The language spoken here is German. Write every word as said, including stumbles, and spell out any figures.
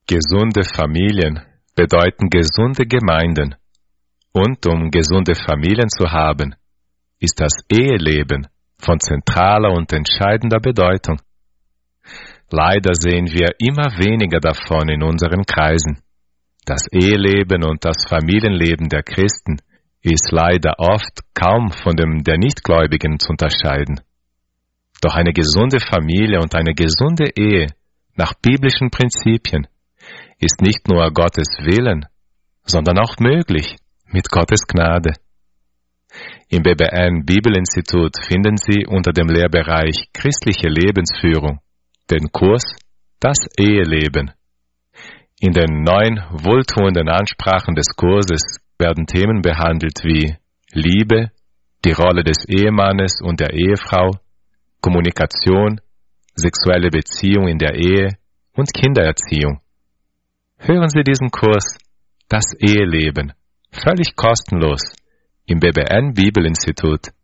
Gesunde Familien bedeuten gesunde Gemeinden. Und um gesunde Familien zu haben, ist das Eheleben von zentraler und entscheidender Bedeutung. Leider sehen wir immer weniger davon in unseren Kreisen. Das Eheleben und das Familienleben der Christen ist leider oft kaum von dem der Nichtgläubigen zu unterscheiden. Doch eine gesunde Familie und eine gesunde Ehe nach biblischen Prinzipien ist nicht nur Gottes Willen, sondern auch möglich mit Gottes Gnade. Im B B N Bibelinstitut finden Sie unter dem Lehrbereich Christliche Lebensführung den Kurs Das Eheleben. In den neun wohltuenden Ansprachen des Kurses werden Themen behandelt wie Liebe, die Rolle des Ehemannes und der Ehefrau, Kommunikation, sexuelle Beziehung in der Ehe und Kindererziehung. Hören Sie diesen Kurs Das Eheleben völlig kostenlos im B B N Bibelinstitut